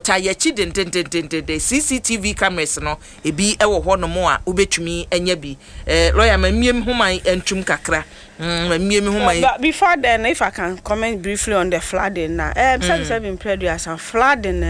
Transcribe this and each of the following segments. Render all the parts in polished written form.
but I yachi den CCTV cameras no ebi ewo ho no mo a ubetumi enye bi lawyer mamiem human entum kakra mamiem human. But before then, if I can comment briefly on the flooding now, some been previous and flooding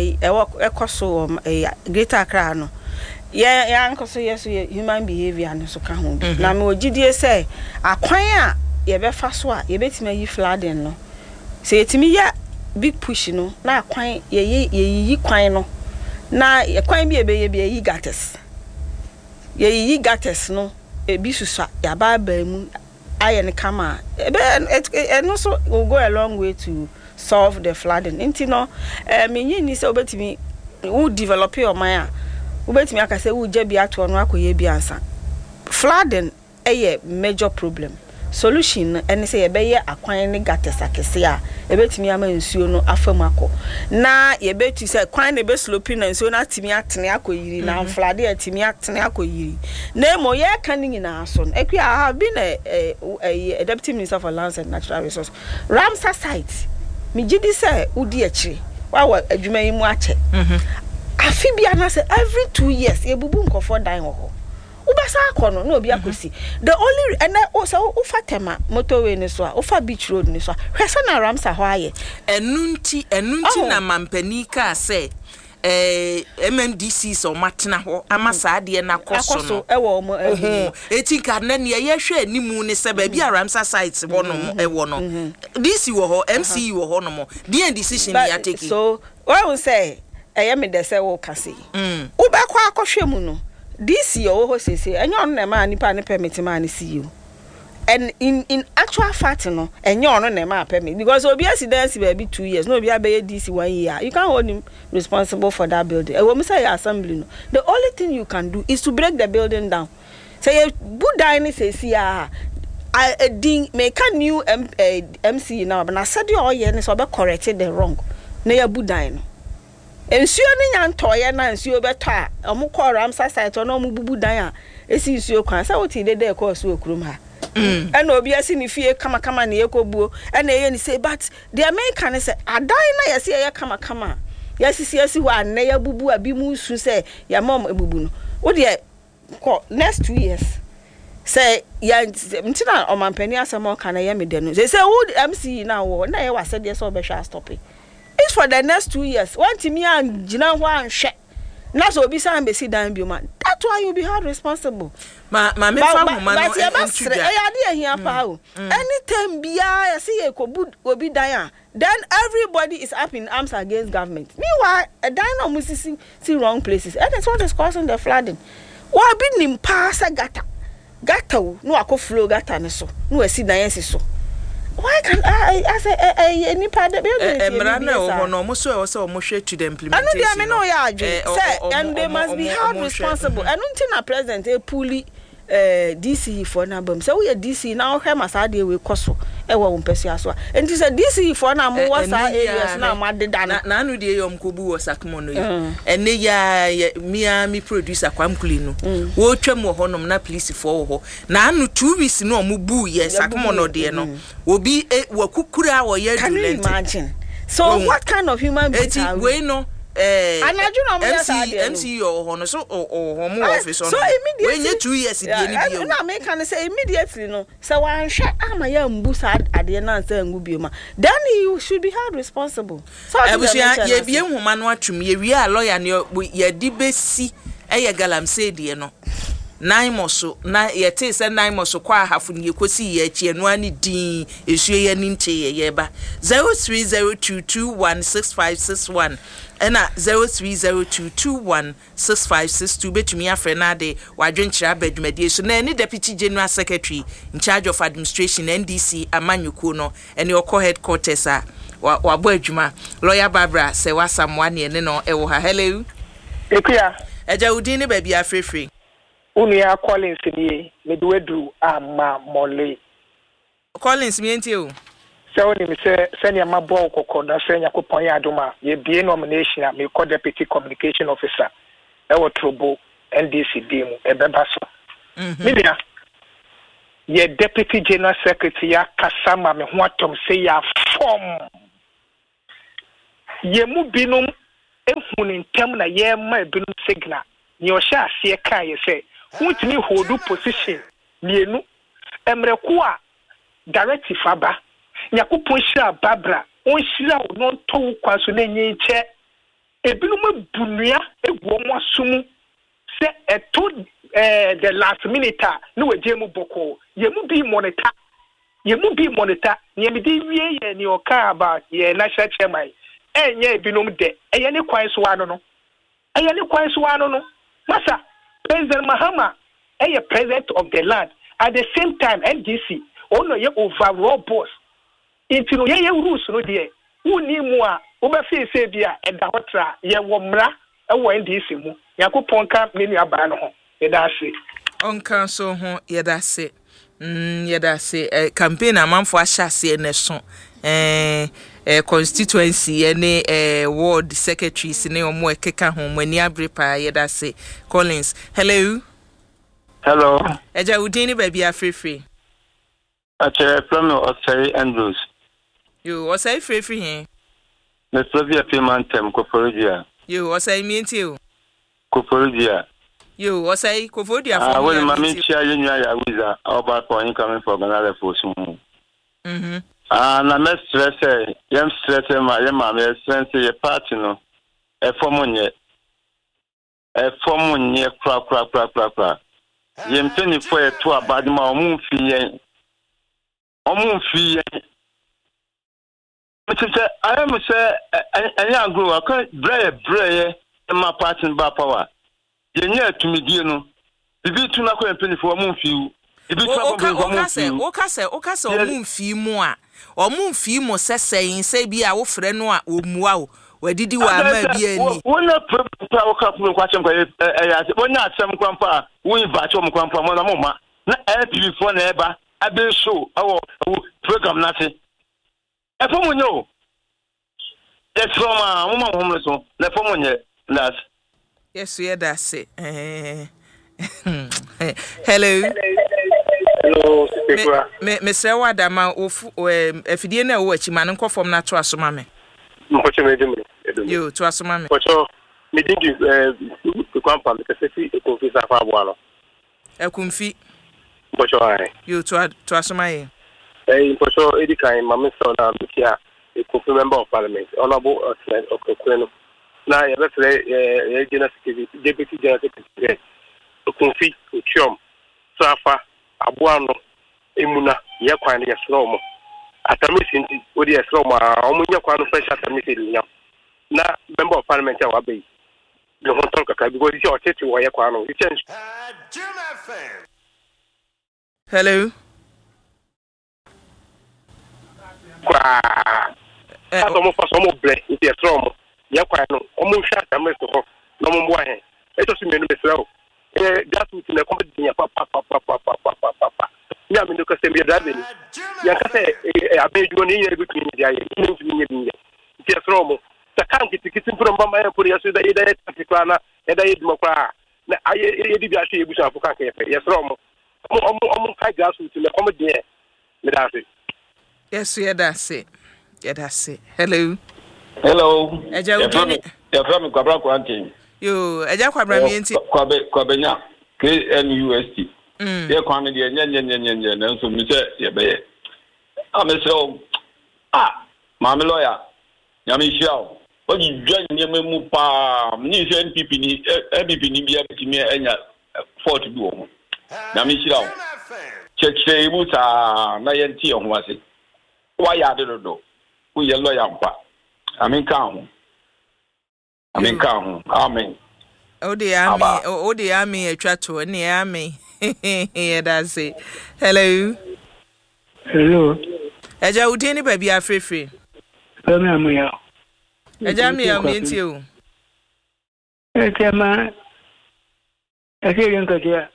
so Greater Accra no. Yeah, uncle so yes, human behavior and so can hold. Now me GDA say akwan a ye be fa so a ye betime yi flooding no. Say etimi ya big push no na akwan ye kwan no. Na ye kwan bi be yi gutters. Ye yi gutters no e bi susa ya ba mu aye kama no so will go a long way to solve the flooding. Inti no me ni say obetimi who develop your mind. Ubetimi aka say wo jabi ato no akoye bi ansa. Flooding a major problem. Solution and say ye akwan ne gutters akese a ebetimi ama nsuo no afam akọ. Na ye beti say kwan ne be sloping na nsuo na timi atene akoyiri na flood e timi atene akoyiri. Na mo ye kan nyina so. Ekwi I have been a deputy minister for lands and natural resources. Ramsar site. Me gidi say udi akire. Wa adwuma yi mu ache. Afibia na say every 2 years ebubu nkofo dan ho. Ubasa akono no obi akosi. The only and also ufa tema motorway ni so a ufa beach road ni so a hwese na Ramsar ho aye. Enunti na mampani ka say MMDC so matena ho amasa ade na koso no ewo mo etinka na ne ye hwe animu ne se ba bia Ramsar sites ho no ewo no DC wo ho MC wo ho no mo the decision ya take so what we say me de say wo kase wo be kwa akohwe mu no this year wo ho sese enye on na ma nipa ne permit ma ne see you and in actual fact no enye on na ma permit because obi accident be 2 years no obi abeye DC 1 year you can't hold him responsible for that building we say assembly no the only thing you can do is to break the building down say budai ne sese a I ding make a new MC now but I said you all year ne so be corrected the wrong na ya budai no ensuo ni nyantoye na ensuo beto a omukọ Ramsar site no omububu dan a esi ensuo kwan sa woti dede ko so okurum ha and obi asi ni fie kama na yekobuo and eye ni say but the American say adan na yesi eye kama yesi ho an na ya bubu abi mu su say ya mom ebubu no wo de next 2 years say ya ntina omampani asemo kan na ye me de no say wo MC na wo na ye wase de so be hwa stop it. It's for the next 2 years. One to me and Jina Juan share. Not so be some besi dan bioma. That's why you be held responsible. Ma me fa mo no anytime bia see e ko obi dan then everybody is up in arms against government. Meanwhile, a dan no musisi see wrong places. And that's what is causing the flooding. Wa bi nim pasa gata no akọ flow gata ne so. No esi dan so. Why can I say any part of the building? No, most also hwe to the implementation. I know and they must be held responsible. And until present a fully DC for na bam. So we DC now hwe masade we koso e wo mpesi aso. And you say DC for na mo wasa areas na ma deda na anu de yom kobu wasakmo no yi. Ene ya mi producer kwamkuli no. Wo twam wo honom na police for wo ho. Na anu 2 weeks no mo bu ye sakmo no de no. Obi wakukura wo ye can you imagine? So what kind of human being are we? No MC or so home office on. So immediately when you 2 years na me can say immediately no. So wan hwe amaya mbusa ade na nsa ngubioma. Then you should be held responsible. So ye bie nhoma no atwum ye wi a lawyer ne ye di besi eye galamsey de no. 9 moso na yete se 9 moso kwa hafu ni ekosi ye achi enu ani din esue ye ni nche ye ba 0302216561 ena 0302216562 betumi afre na de wadwenkyira abadwumadi so na any deputy general secretary in charge of administration NDC amanyuko no ene okọ headquarters a wabo adwuma lawyer Barbara se wasamwane ene no ewo ha hello ekuya eja udin ne ba bia frefre Unia Collins ni medwedu ama mole Collins mienti o so ni me say senior mabo kokko na senior kopon ya adoma ye bie nomination me call deputy communication officer e wo trobo NDC demu e beba so media ye deputy general secretary ya kasama me ho atom say ya form ye mu binum ehun ntem na ye ma ebinum signal ni o sha ase ka ye say wuntimi hold position mienu emreku a directive aba yakopon hira babra on hira no to kwaso na nyiche ebinum bunua eguo mo asom se eto the last minute no we jemu boko yemu bi monitor nyemidi wie ye ni oka about ye national chairman enye ebinum de eye ne kwan so ano no masa President Mahama eye president of the land at the same time NDC ono ye overall boss intino ye rules no de woni mu a wo be fe se bia eda hotra ye wo mra e wo NDC mu yakopon ka menu aba no ho ye da se onka so ho ye da se yeda se campaign amanfo ahyase ne so constituency ne ward secretaries ne omo ekeka ho mani abrepa yeda se Collins. Hello eja udini baby afrefre ache from Osei Andrews yo Osei frefre he me Flavia Pimantem Koforia yo Osei mienti o Koforia yo Osei Koforia for well mami chia yenwa ya wiza oba point coming for Ghana force na me stress yem stress ma yem ma me stress ye party no e fomunye kra yem teni for e to abadi ma omumfi yen Mr. I am say anya grow aka breye ma party ba power yenye tumidie no bibi tu na ko empeni for omumfi bibi tu na ko omumfi okase omumfi mu a omumfi mu sesen se bi a wo frɛ no a omua o wadidi wa ma bi ani wona pa wo ka pu kwa chem kwa ya wona atem kwampa wo invite mo kwampa mo na mo ma na LPV for na eba abe show awo program na se e fo mo nyo e from mo ma ho so na fo mo nye las yes we da say hello Mr. Wadama ofu efidie na wo achi man nkofom na to asoma me mpoche medim yo to asoma me pocho midingi kwampa me kesi ekonfi safa aboalo ekonfi pocho ai yo to asoma ye pocho edikan mama so na mekia ekonfi member of parliament honorable Okweno na ye betre general secretary deputy general secretary ekonfi ochiom safa aboano emuna ye kwan ye slomo atamisi nti odi ye slomo omunya kwan no fresh atamisi nya na member of parliament ya wabe le honton kaka because isi otete wo ye kwan no you change hello kwa aso mo faso mo bre nti ye slomo ye kwan no omu hwa atamisi ho no mo mbo ahe eto si menu besrawo grassroots na company ya pa ya me no ka se me drive ni ya ka se abeju ni ye bitu ni dia ye ni ntumi ni ti asromo ta kan kiti mpro mbamba ya puri ya so da ida ya tikwana ida ye dimo kwa na aye ye di bi ahwe ebusu afo kan ka ye ya asromo omo ka grassroots na company me da se yes we da se hello eja udini ya from kwabra kwantin yo eja kwabra mi enti kwabenya KNUST ye kwame de nye na nso mi se ye be ameso mama lawyer nyame hiao oji dwan nye memu pa ni se NPP ni bia bitimi enya fort bi wo mo nyame hiao cheche ibu sa na ye nti ho ase wa ya de do wo ye lawyer mpa amen kan ho amen Odi ami etwa to ni ami yeah that's it hello eja udini baby afrefre amuya eja mi amenti o tema akiri nkatia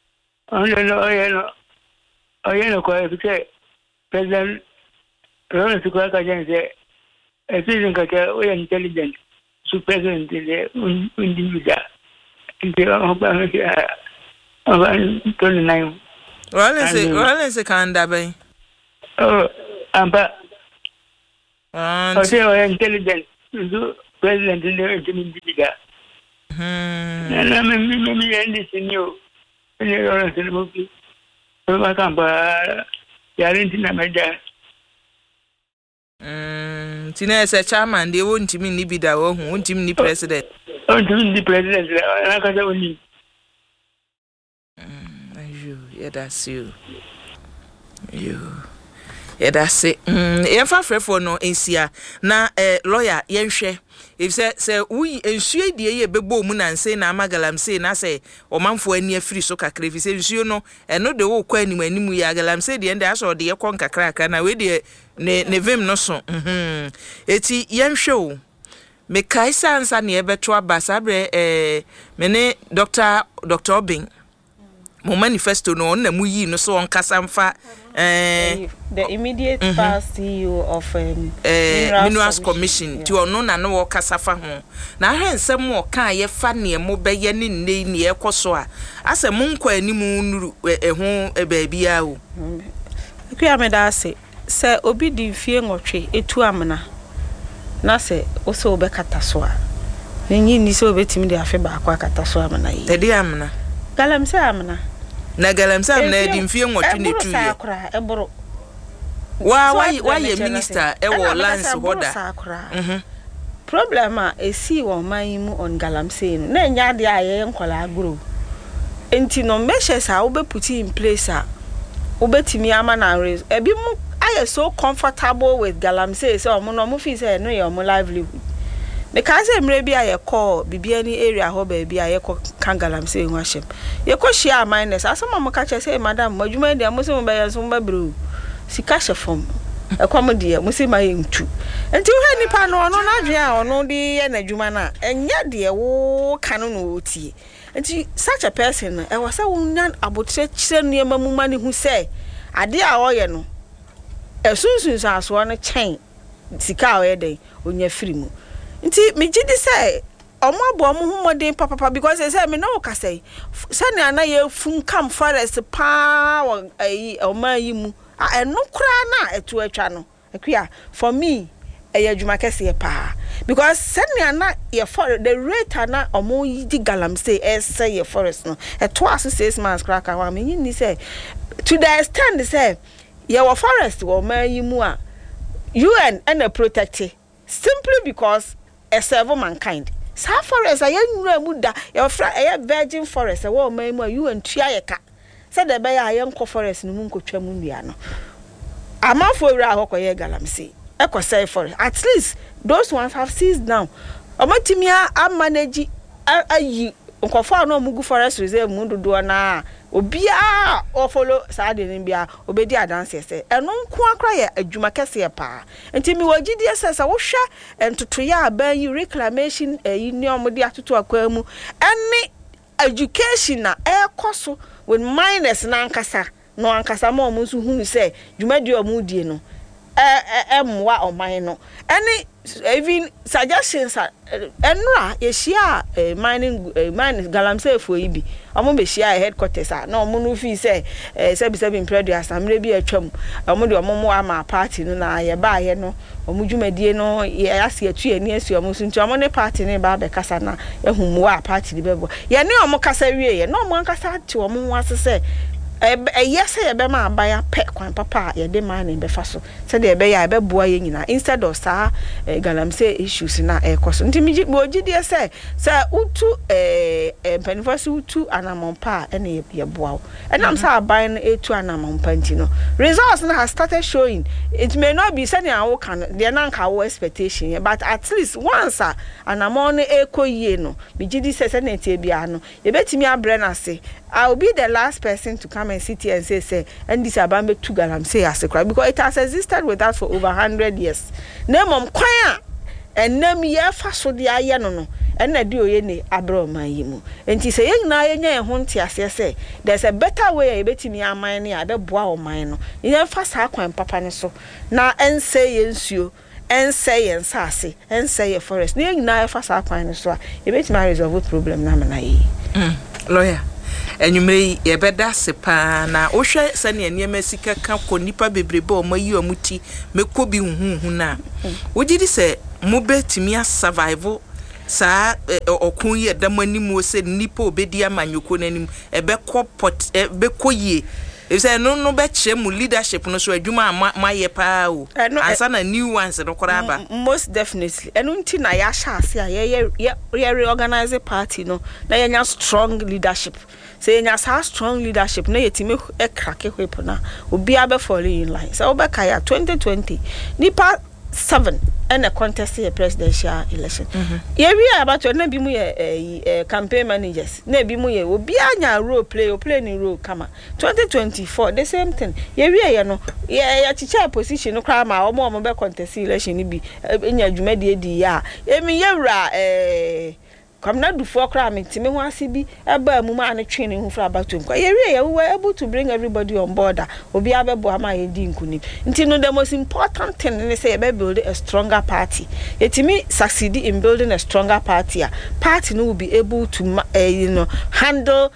oyeno kwa efike president Ronald Sikwa kajense akiri nkatia oya intelligent su president de individual ndio toni nayo Rollins kanda bay amba oyo intelligent president in the Intimida. And I mean, and this in you. And you're on the movie. So I can't buy Yarintina Meda. Tina is a chairman, they won't mean Nibida, won't him the president. Oh, the president, I can't only. Yeah, that's you. Yeah, that's it. If I for no Asia, na lawyer, yenshwe. If say we ensue die be bo mu na nse na amagalam say na say o manfo ani afiri so kakra fi say nsuo no eno de wo kwa animu animu ya agalam say de ende aso de yekon kakra aka na we de ne vim no so eti yenhwe o me kai sansa ne ebeto abasa bre me ne Dr. Obing mo manifesto no na mu yi no so on kasamfa the immediate past CEO of Minerals Commission ti ono na no kasafa ho na hensem o kan ye fa ne mo beye ne ne ekoso a asem nkwa animu nuru ho baabia o akua me da se obi di fie nwotwe etu amna na se o so obekata so a nyi ni se obetimi de afe ba akwa kata so amna yi tedi amna galamse amna na galamsa na di mfie nwotwe ne tu ye eboro why ye minister e wo lance hoda problem a esi wo man mu on galamse no na nya de aye nkola agro enti no measures a wo be put in place a wo betimi ama na raise ebi mu aye so comfortable with galamse so omo no mo fi say no ye omo livelihood because emre bi aye call bibia ni area ho ba bi aye ko kan galamse hu ahyem ye ko share minus asoma mo ka che say madam madwuma de mo se mo ba ye so mo ba bro sika shefom ekwamde mo se ma ye ntu enti wo nipa no no na dwe a ono de ye na dwuma na enya de wo kan no otie enti such a person e was say wonyan abotre kire niema mu mani hu say ade a wo ye no esunsun saso no chen sika o ye den onya firi mu nti me gidi say omo abo mo hu modern papa because say me no ka say sani ana ye fun kam forest pa wo ayi omayi mu eno kura na etu atwa no akua for me adwuma kese pa because sani ana ye for the rate na omo yi galamse say ye forest no eto aso 6 months kra ka wa me ni say to the extent say ye wo forest wo mayi mu a UN and protect simply because a serve mankind sa forest aye nwura mu da ye fra aye virgin forest wo mayi mu a UN tua ye ka said the bay aye nko forest no mu nkotwa mu nua no amafo wura akokoye galamse ekosai forest at least those ones have seized now omotimia a manage ayi nkofo na omugu forest reserve mu dodo na obia o follow saade ni bia obedi adanse se eno nko akra ye adwuma kese pa enti mi wagidi esesa wo hwa entoto ya aban yi reclamation yi ni omodi atoto akwa mu eni education na ekoso with minus na ankasa no ankasa ma omo so hunu se dwumadi omo die no emwa oman no any even suggestions enra ye share mining galamse fo ibi omo be share headquarters na omo no fi se sebi produce amre bi atwam omo de omo mo ama party no na ye ba ye no omo dwumadie no ye ase atu ani asu omo so nti omo ne party ne ba be kasa na ehum wa party de bebo ye ne omo kasa wie ye no omo ankasa ati omo ho asese yes ye be ma abaya pe kwan papa ye de man be fa so se de be ya be boa ye nyina instead of sa galamse issues na ekoso nti mi gidi se utu penifasi utu anamompa ene ye boa enam sa aban etu anamompa nti no results na has started showing it may not be sending awo kan de na nka wo expectation but at least once anamon ekoyie no mi gidi se na tie bia no ye betimi abre na se I'll be the last person to come and sit here and say and this abambe to galamse asekra because it has existed with us for over 100 years. Name kwan and name ye fa so de aye no and na di oye ne abro man yi mu. Enti say yen na ye nya ho ntia say there's a better way e betimi aman ne abeboa o man no. Yen fa sa kwan papa ne so na ense yensuo ense yen sase ense ye forest. Ne yen fa sa kwan ne so e betimi resolve problem na mana yi. Lawyer enyumre ye beda sepa na wo hwe sane aniema sika ka ko nipa bebrebe o mayi o muti mekɔ bi hu na wo gidi se mobetimi survival sa okun ye damanimu se nipa obedi amanyoko nanim ebekọ pot bekoye say no be chemu leadership no so adwuma maye pa o ansa na new ones no kora ba most definitely enu nti na ya sha ase a ye reorganize party no na yenya strong leadership say yenya strong leadership na yetime e krake whip na obi abe follow in line so obeka ya 2020 nipa 7 and a contest a presidential election. Yeah, we are about to na be mu campaign managers. Na be mu ye obi anya role play or play ni role kama. 2024 the same thing. Yeah, we are no. Yeah, teacher position no kra ma omo be contest election ni bi enya dwuma di ya. Emi yewra come na do for cram me ho ase bi eba mu ma na twene hu fra batom kwa ye were able to bring everybody on board obi abebo ama ye di nkuni nti no the most important thing is say be build a stronger party yetimi succeed in building a stronger party party no will be able to handle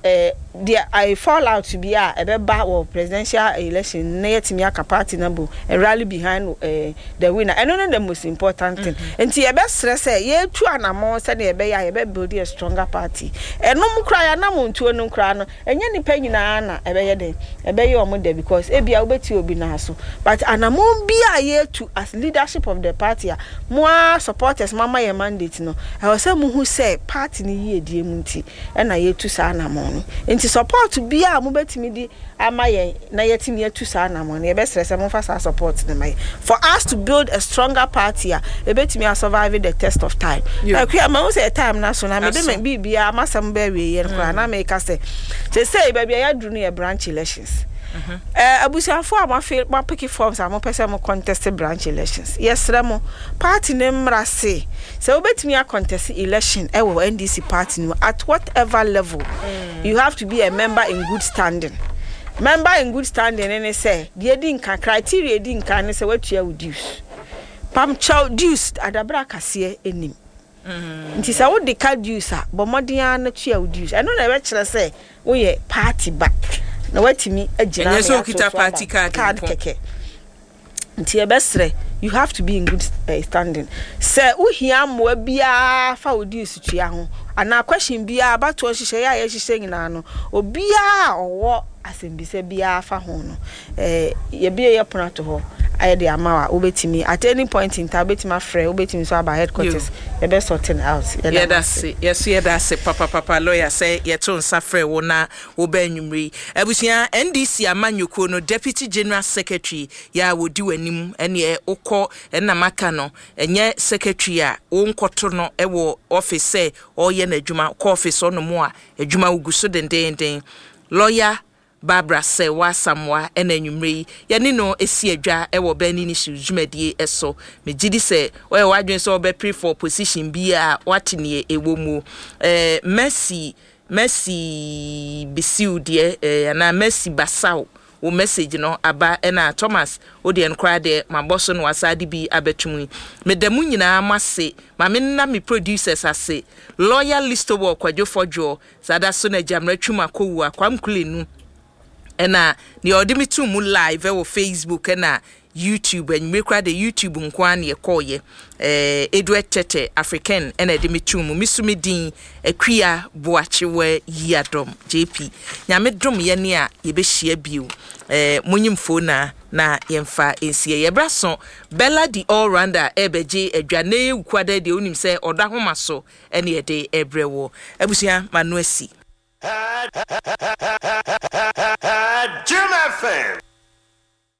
I fall out to be a or presidential election near to me a party number and rally behind the winner. I don't know the most important thing. And see, best say, yeah, 2 and a more said a build a stronger party. And no cry, and no to no crown, and any penny na a day, a bay or more because a be a bet you be naso. But an among be a year to as leadership of the party, more supporters, Mama, your mandate. No, I was someone who say party ni ye dear munti, and I year to sana money. Nti support to be a mobetimi di amaye na yetimi etu sa na mo na best rese mo fa support na mai for us to build a stronger party a ebetimi survive the test of time like we am say time na so na me dem bibia amasam ba we ye nkra na me ka say baby ya duru na branch elections abusiafo ma pick forms am pese mo contest branch elections yes remo party name rase so obetimi a contest election e wo NDC party no at whatever level you have to be a member in good standing and say the din kan criteria din kan say what you dues pam chow dues adabra kase enim nti say wo de ka dues a bomodian na tua dues I know na we kire say wo ye party back na watimi agina na so kita party card keke nti e besre you have to be in good standing say uhia mo bia fa dues tua ho ana question bia bato hihye ya hihye nyina no obia owo asembise bia fa ho no ye bia ye pono to ho aye de amawa obetimi at any point in time obetimi afre obetimi so aba headquarters ye be sorting out yeah that's it yes yeah that's it papa lawyer say ye to nsafre wo na wo ba nwumri abusia NDC amanyoko no deputy general secretary ya wodi wanim ene ukọ na maka no enye secretary a wo nkoto no ewo office say oye na adwuma ko office ono mo a adwuma uguso denden lawyer Barbara say wa samwa enanwumre ya ni no esi adwa e wo bani ni hwumadie eso megidi say o ye wadwen so be pre for position bi a watene ewo mu Messi bisiu de na Messi basau wo message no aba na Thomas odi enkra de maboso no asade bi abetum medamu nyina amase ma me na me producers ase lawyer list wo kwadwo fodwo sada so na jamra twuma kowu akwamkulenu ena ni odimi tu mu live wo Facebook na YouTube and me kra the YouTube nkwa na yekoye Edward Tete African ena edimi tu mu misumi din akua boachewe yiadom JP nyame dom ye ne a ye be hia bio munyimfo na yemfa ensie ye braso Bella the all rounder ebeje adwane ukwada de onim se oda homa so ene ye de ebrewo abusia manuasi